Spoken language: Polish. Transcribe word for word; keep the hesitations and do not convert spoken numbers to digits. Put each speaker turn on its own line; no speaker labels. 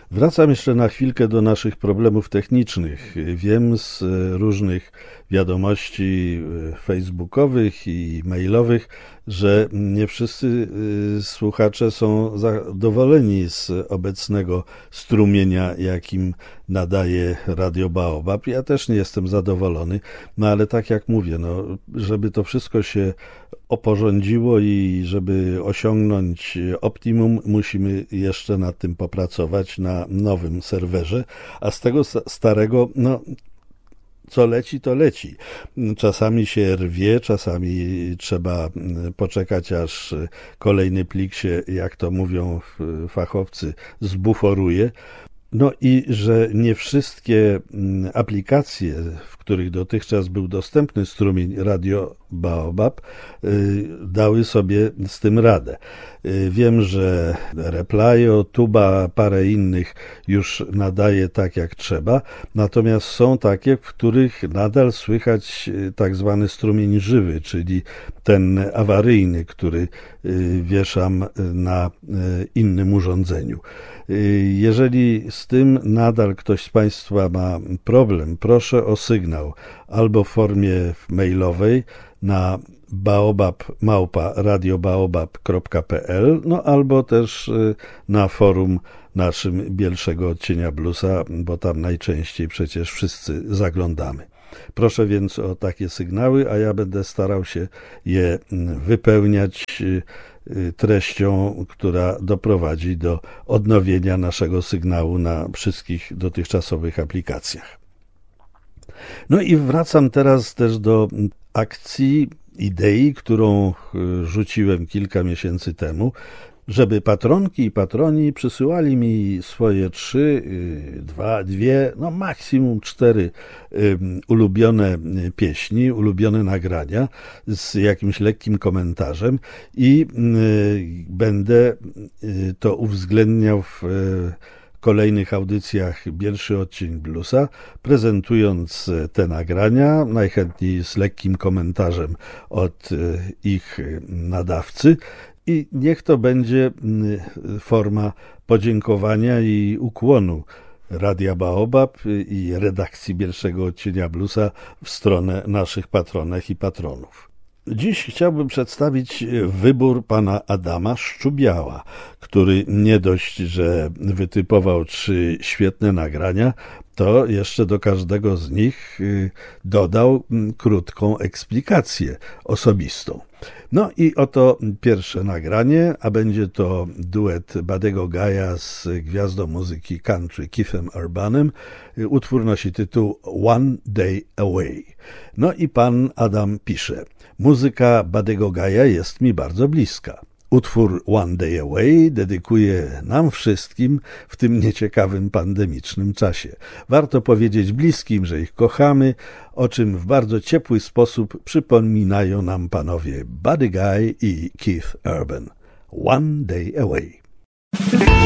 Wracam jeszcze na chwilkę do naszych problemów technicznych. Wiem z różnych wiadomości facebookowych i mailowych, że nie wszyscy słuchacze są zadowoleni z obecnego strumienia, jakim nadaje Radio Baobab. Ja też nie jestem zadowolony, no ale tak jak mówię, no, żeby to wszystko się oporządziło i żeby osiągnąć optimum, musimy jeszcze nad tym popracować na nowym serwerze, a z tego starego, no co leci, to leci. Czasami się rwie, czasami trzeba poczekać, aż kolejny plik się, jak to mówią fachowcy, zbuforuje. No i że nie wszystkie aplikacje, w których dotychczas był dostępny strumień Radio Baobab, dały sobie z tym radę. Wiem, że Replyo, Tuba, parę innych już nadaje tak jak trzeba, natomiast są takie, w których nadal słychać tak zwany strumień żywy, czyli ten awaryjny, który wieszam na innym urządzeniu. Jeżeli z tym nadal ktoś z Państwa ma problem, proszę o sygnał albo w formie mailowej na baobab małpa radiobaobab kropka pe el, no albo też na forum naszym Bielszego Odcienia Bluesa, bo tam najczęściej przecież wszyscy zaglądamy. Proszę więc o takie sygnały, a ja będę starał się je wypełniać treścią, która doprowadzi do odnowienia naszego sygnału na wszystkich dotychczasowych aplikacjach. No i wracam teraz też do akcji, idei, którą rzuciłem kilka miesięcy temu, żeby patronki i patroni przysyłali mi swoje trzy, dwa, dwie, no maksimum cztery ulubione pieśni, ulubione nagrania z jakimś lekkim komentarzem i będę to uwzględniał w kolejnych audycjach Bielszy Odcień Bluesa, prezentując te nagrania, najchętniej z lekkim komentarzem od ich nadawcy. I niech to będzie forma podziękowania i ukłonu Radia Baobab i redakcji Bielszego Odcienia Bluesa w stronę naszych patronek i patronów. Dziś chciałbym przedstawić wybór pana Adama Szczubiała, który nie dość, że wytypował trzy świetne nagrania, to jeszcze do każdego z nich dodał krótką eksplikację osobistą. No i oto pierwsze nagranie, a będzie to duet Buddego Guy'a z gwiazdą muzyki country Keithem Urbanem. Utwór nosi tytuł One Day Away. No i pan Adam pisze: muzyka Buddego Guy'a jest mi bardzo bliska. Utwór One Day Away dedykuję nam wszystkim w tym nieciekawym pandemicznym czasie. Warto powiedzieć bliskim, że ich kochamy, o czym w bardzo ciepły sposób przypominają nam panowie Buddy Guy i Keith Urban. One Day Away.